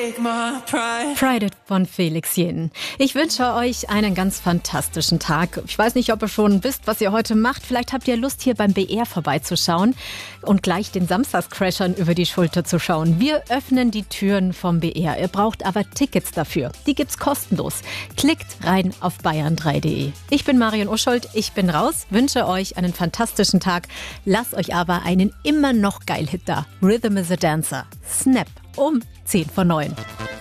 Pride von Felix Jähn. Ich wünsche euch einen ganz fantastischen Tag. Ich weiß nicht, ob ihr schon wisst, was ihr heute macht. Vielleicht habt ihr Lust, hier beim BR vorbeizuschauen und gleich den Samstagscrashern über die Schulter zu schauen. Wir öffnen die Türen vom BR. Ihr braucht aber Tickets dafür. Die gibt's kostenlos. Klickt rein auf bayern3.de. Ich bin Marion Uschold. Ich bin raus. Wünsche euch einen fantastischen Tag. Lasst euch aber einen immer noch geil Hit da. Rhythm is a Dancer. Snap um 10 vor 9.